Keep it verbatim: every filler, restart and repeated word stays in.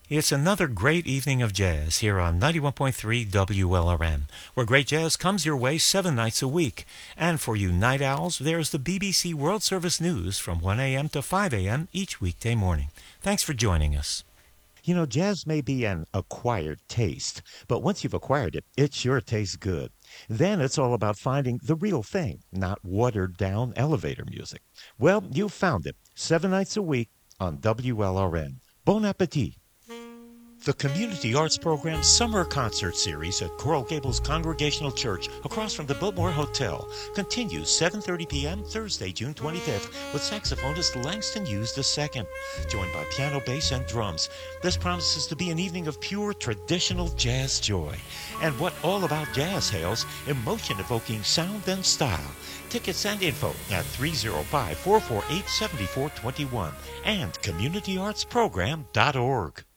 It's another great evening of jazz here on ninety-one point three W L R M, where great jazz comes your way seven nights a week. And for you night owls, there's the B B C World Service News from one a.m. to five a.m. each weekday morning. Thanks for joining us. You know, jazz may be an acquired taste, but once you've acquired it, it sure tastes good. Then it's all about finding the real thing, not watered-down elevator music. Well, you found it, seven nights a week on W L R M. Bon appetit. The Community Arts Program's Summer Concert Series at Coral Gables Congregational Church across from the Biltmore Hotel continues seven thirty p.m. Thursday, June twenty-fifth with saxophonist Langston Hughes the second, joined by piano, bass, and drums. This promises to be an evening of pure traditional jazz joy. And what all about jazz hails, emotion-evoking sound and style. Tickets and info at three oh five, four four eight, seven four two one and community arts program dot org.